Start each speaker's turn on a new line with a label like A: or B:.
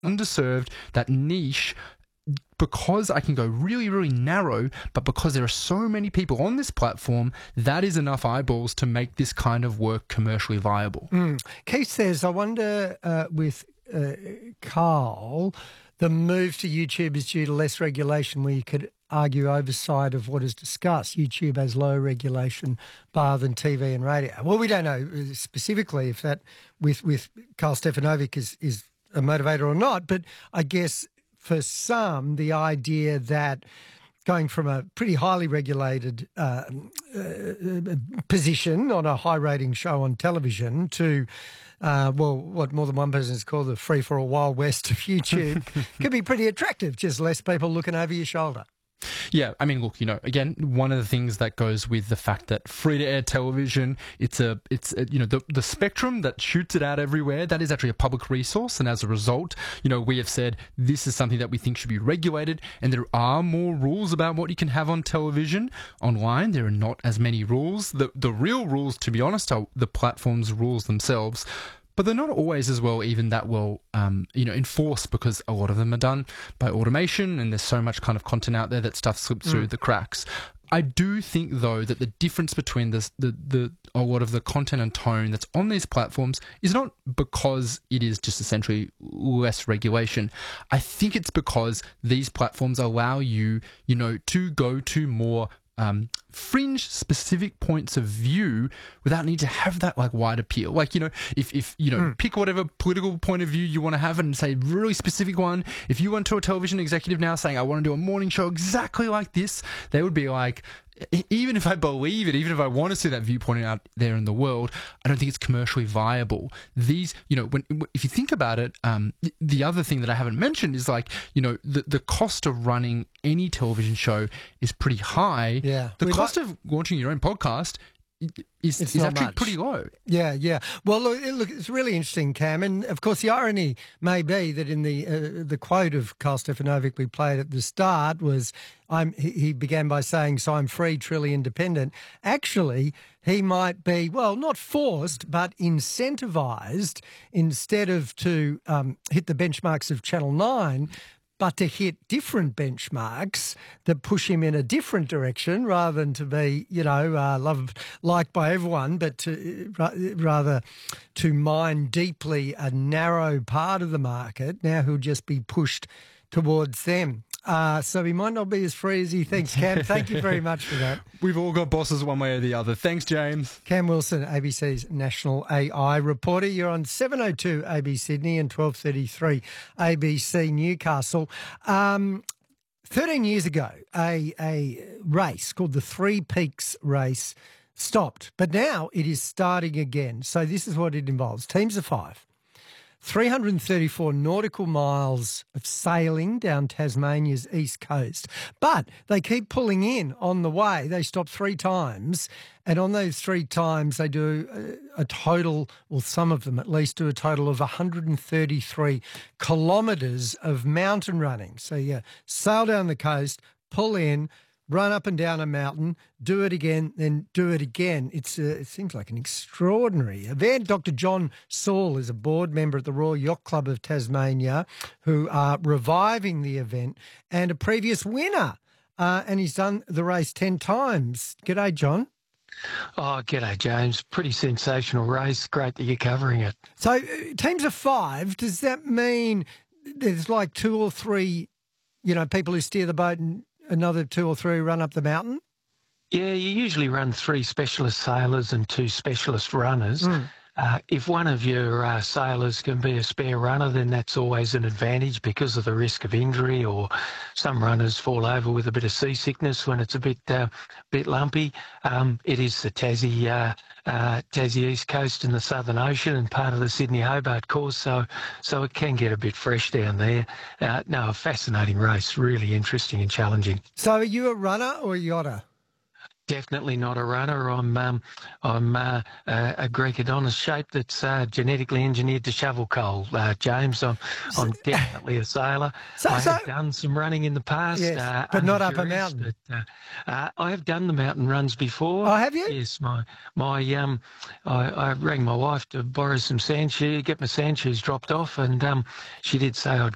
A: underserved, that niche, because I can go really, really narrow, but because there are so many people on this platform, that is enough eyeballs to make this kind of work commercially viable.
B: Keith says, I wonder with Carl, the move to YouTube is due to less regulation, where you could argue oversight of what is discussed. YouTube has lower regulation bar than TV and radio. Well, we don't know specifically if that with Carl Stefanovic is a motivator or not, but I guess for some, the idea that going from a pretty highly regulated position on a high-rating show on television to, what more than one person has called the free-for-all Wild West of YouTube, could be pretty attractive, just less people looking over your shoulder.
A: Yeah, I mean, look, again, one of the things that goes with the fact that free-to-air television, it's the spectrum that shoots it out everywhere, that is actually a public resource, and as a result, we have said this is something that we think should be regulated, and there are more rules about what you can have on television. Online, there are not as many rules. The real rules, to be honest, are the platform's rules themselves. But they're not always as well, even that well, enforced, because a lot of them are done by automation, and there's so much kind of content out there that stuff slips through the cracks. I do think, though, that the difference between a lot of the content and tone that's on these platforms is not because it is just essentially less regulation. I think it's because these platforms allow you, to go to more fringe specific points of view without need to have that wide appeal. If pick whatever political point of view you want to have and say really specific one. If you went to a television executive now saying, I want to do a morning show exactly like this, they would be like, even if I believe it, even if I want to see that viewpoint out there in the world, I don't think it's commercially viable. These, if you think about it, the other thing that I haven't mentioned is the cost of running any television show is pretty high.
B: Yeah.
A: The cost of launching your own podcast is actually
B: much.
A: Pretty low.
B: Yeah. Well, look, it's really interesting, Cam. And, of course, the irony may be that in the quote of Carl Stefanovic we played at the start was, he began by saying, so I'm free, truly independent. Actually, he might be, well, not forced, but incentivised, instead of to hit the benchmarks of Channel 9, but to hit different benchmarks that push him in a different direction, rather than to be, liked by everyone, but rather to mine deeply a narrow part of the market. Now he'll just be pushed towards them. So he might not be as free as he thinks. Cam, thank you very much for that.
A: We've all got bosses one way or the other. Thanks, James.
B: Cam Wilson, ABC's National AI reporter. You're on 7:02 AB Sydney and 12:33 ABC Newcastle. 13 years ago, a race called the Three Peaks Race stopped, but now it is starting again. So this is what it involves. Teams of 5. 334 nautical miles of sailing down Tasmania's east coast. But they keep pulling in on the way. They stop 3 times, and on those 3 times they do a total, well, some of them at least do a total of 133 kilometres of mountain running. So you sail down the coast, pull in, run up and down a mountain, do it again, then do it again. It seems like an extraordinary event. Dr. John Saul is a board member at the Royal Yacht Club of Tasmania, who are reviving the event, and a previous winner. And he's done the race 10 times. G'day, John.
C: Oh, g'day, James. Pretty sensational race. Great that you're covering it.
B: So teams of 5, does that mean there's 2 or 3, people who steer the boat and another 2 or 3 run up the mountain?
C: Yeah, you usually run 3 specialist sailors and 2 specialist runners. If one of your sailors can be a spare runner, then that's always an advantage because of the risk of injury, or some runners fall over with a bit of seasickness when it's a bit lumpy. It is the Tassie East Coast and the Southern Ocean and part of the Sydney-Hobart course, so it can get a bit fresh down there. No, a fascinating race, really interesting and challenging.
B: So are you a runner or a yachter?
C: Definitely not a runner. I'm a Greek Adonis shape that's genetically engineered to shovel coal, James. I'm definitely a sailor. I have done some running in the past.
B: Yes, but not up a mountain.
C: But, I have done the mountain runs before.
B: Oh, have you?
C: Yes. I rang my wife to borrow some sand shoes, get my sand shoes dropped off, and she did say I'd